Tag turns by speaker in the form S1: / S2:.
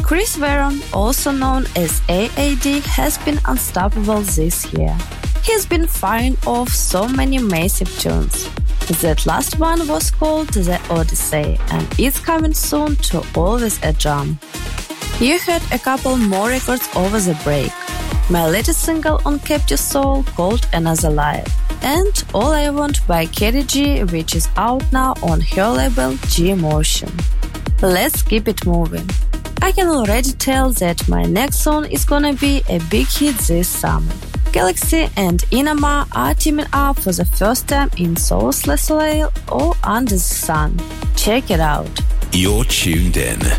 S1: Chris Veron, also known as AAD, has been unstoppable this year. He's been firing off so many massive tunes. That last one was called The Odyssey and it's coming soon to Always a Jam. You heard a couple more records over the break. My latest single on Captive Soul called Another Life, and All I Want by Kerry G, which is out now on her label G Emotion. Let's keep it moving. I can already tell that my next song is gonna be a big hit this summer. Galaxy and Inama are teaming up for the first time in Souls Le Soleil or Under the Sun. Check it out.
S2: You're tuned in